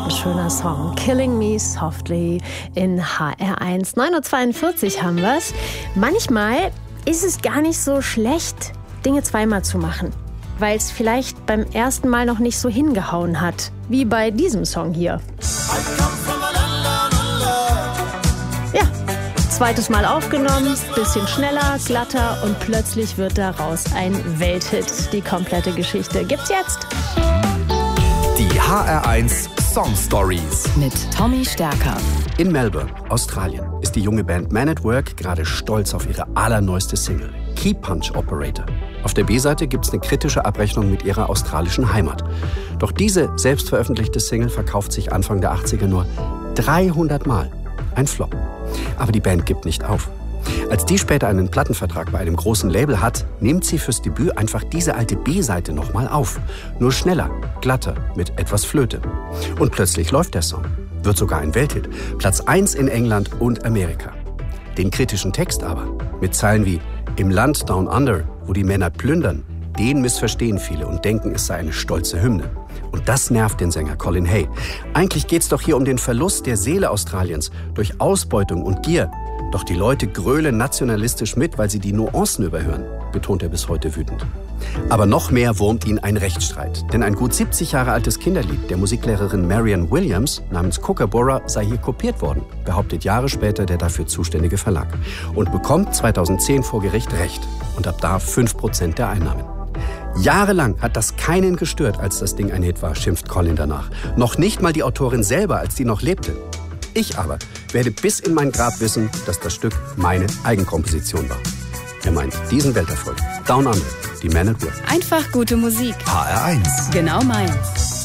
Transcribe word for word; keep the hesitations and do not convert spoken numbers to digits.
Ein schöner Song. Killing Me Softly in H R eins. neun Uhr zweiundvierzig haben wir's. Manchmal ist es gar nicht so schlecht, Dinge zweimal zu machen, weil es vielleicht beim ersten Mal noch nicht so hingehauen hat, wie bei diesem Song hier. Ja, zweites Mal aufgenommen, bisschen schneller, glatter und plötzlich wird daraus ein Welthit. Die komplette Geschichte gibt's jetzt. Die H R eins Song Stories mit Tommy Stärker. In Melbourne, Australien, ist die junge Band Man at Work gerade stolz auf ihre allerneueste Single, Key Punch Operator. Auf der B-Seite gibt's eine kritische Abrechnung mit ihrer australischen Heimat. Doch diese selbstveröffentlichte Single verkauft sich Anfang der achtziger nur dreihundert Mal. Ein Flop. Aber die Band gibt nicht auf. Als die später einen Plattenvertrag bei einem großen Label hat, nimmt sie fürs Debüt einfach diese alte B-Seite nochmal auf. Nur schneller, glatter, mit etwas Flöte. Und plötzlich läuft der Song. Wird sogar ein Welthit. Platz eins in England und Amerika. Den kritischen Text aber, mit Zeilen wie „Im Land Down Under, wo die Männer plündern", den missverstehen viele und denken, es sei eine stolze Hymne. Und das nervt den Sänger Colin Hay. Eigentlich geht's doch hier um den Verlust der Seele Australiens durch Ausbeutung und Gier. Doch die Leute grölen nationalistisch mit, weil sie die Nuancen überhören, betont er bis heute wütend. Aber noch mehr wurmt ihn ein Rechtsstreit. Denn ein gut siebzig Jahre altes Kinderlied der Musiklehrerin Marianne Williams namens Kookaburra sei hier kopiert worden, behauptet Jahre später der dafür zuständige Verlag. Und bekommt zweitausendzehn vor Gericht Recht und ab da fünf Prozent der Einnahmen. Jahrelang hat das keinen gestört, als das Ding ein Hit war, schimpft Colin danach. Noch nicht mal die Autorin selber, als die noch lebte. Ich aber werde bis in mein Grab wissen, dass das Stück meine Eigenkomposition war. Er meint diesen Welterfolg. Down Under, die Man at Work. Einfach gute Musik. H R eins. Genau meins.